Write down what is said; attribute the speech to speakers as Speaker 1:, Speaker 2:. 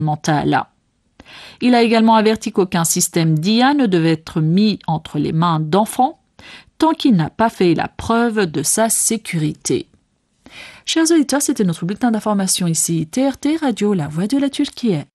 Speaker 1: mentale. Il a également averti qu'aucun système d'IA ne devait être mis entre les mains d'enfants tant qu'il n'a pas fait la preuve de sa sécurité. Chers auditeurs, c'était notre bulletin d'information ici, TRT Radio, la voix de la Turquie.